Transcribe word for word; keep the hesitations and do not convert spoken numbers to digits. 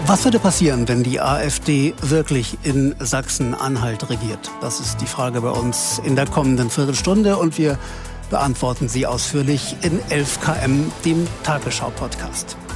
Was würde passieren, wenn die AfD wirklich in Sachsen-Anhalt regiert? Das ist die Frage bei uns in der kommenden Viertelstunde und wir beantworten sie ausführlich in elf Kilometer, dem Tagesschau-Podcast.